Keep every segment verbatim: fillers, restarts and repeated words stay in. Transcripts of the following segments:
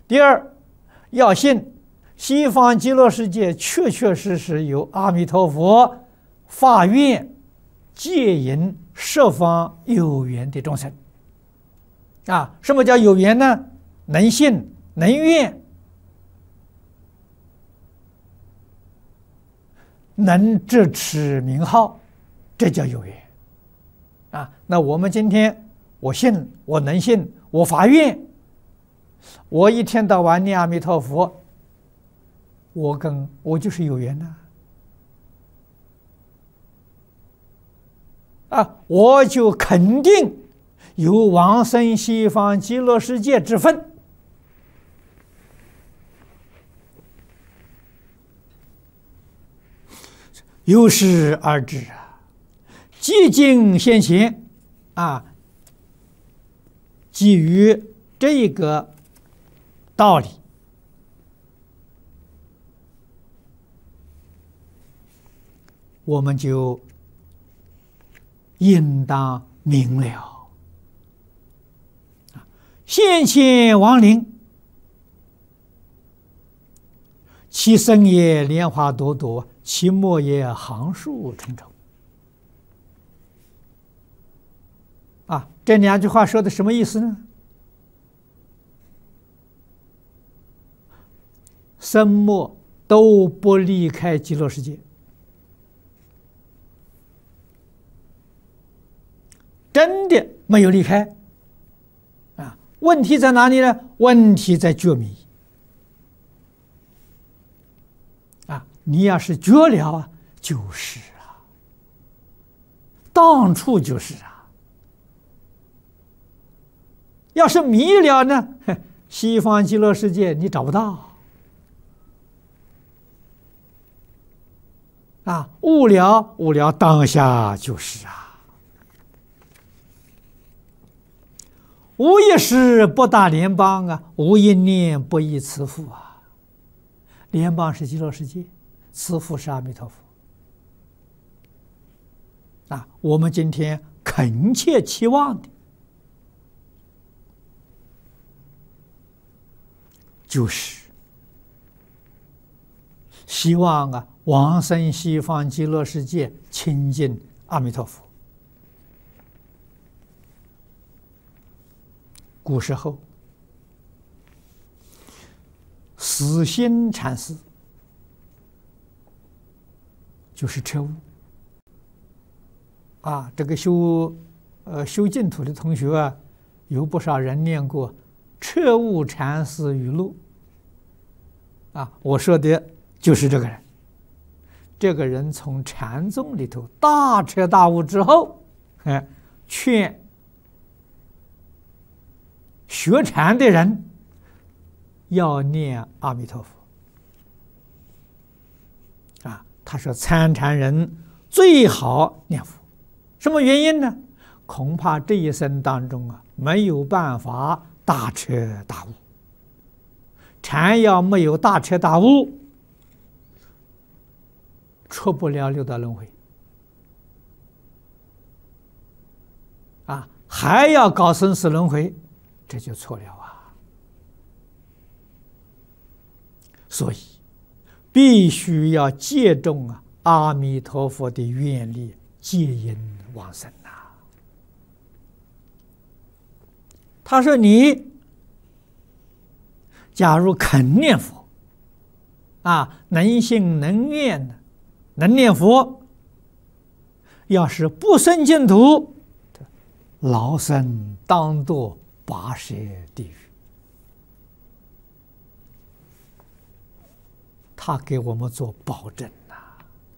第二，要信西方极乐世界确确实实有阿弥陀佛发愿接引十方有缘的众生。啊，什么叫有缘呢？能信能愿，能执持名号，这叫有缘。啊，那我们今天我信，我能信，我发愿，我一天到晚念阿弥陀佛，我跟我就是有缘呐。啊，我就肯定有往生西方极乐世界之分。由是而知啊，寂静现前啊。基于这一个道理，我们就应当明了。现前亡灵，其生也莲花朵朵，其末也行树重重。啊，这两句话说的什么意思呢？生末都不离开极乐世界，真的没有离开。啊，问题在哪里呢？问题在觉迷。啊，你要是觉了啊，就是啊，当处就是啊。要是迷了呢，西方极乐世界你找不到。啊，悟了悟了，当下就是啊。无一时不达联邦啊，无一念不依慈父啊。联邦是极乐世界，慈父是阿弥陀佛。啊，我们今天恳切期望的，就是希望啊，往生西方极乐世界，亲近阿弥陀佛。古时候，死心禅师就是彻悟啊。这个修呃修净土的同学啊，有不少人念过彻悟禅师语录啊。我说的就是这个人。这个人从禅宗里头大彻大悟之后，哎，劝学禅的人要念阿弥陀佛啊。他说参禅人最好念佛，什么原因呢？恐怕这一生当中啊，没有办法大彻大悟。禅要没有大彻大悟，出不了六道轮回啊，还要搞生死轮回，这就错了啊。所以必须要借重啊阿弥陀佛的愿力，接引往生呐。他说你假如肯念佛啊，能信能愿的，能念佛，要是不生净土，老生当堕八蛇地狱。他给我们做保证呐、啊，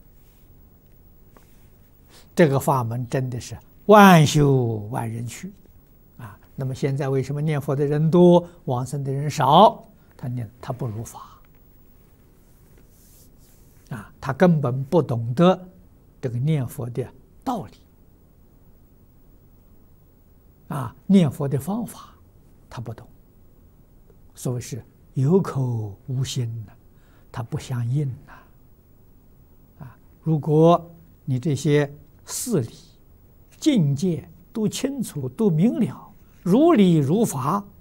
这个法门真的是万修万人去啊。那么现在为什么念佛的人多，往生的人少？他念他不如法。啊，他根本不懂得这个念佛的道理，啊，念佛的方法他不懂，所谓是有口无心呐，他不相应呐。啊，如果你这些事理境界都清楚、都明了，如理如法，